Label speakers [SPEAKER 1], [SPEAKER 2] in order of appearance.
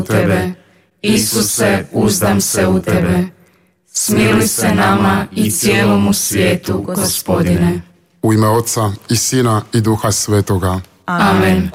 [SPEAKER 1] tebe. Isuse, uzdam se u tebe. Smiluj se nama i cijelomu svijetu, Gospodine.
[SPEAKER 2] U ime Oca i Sina i Duha Svetoga.
[SPEAKER 1] Amen.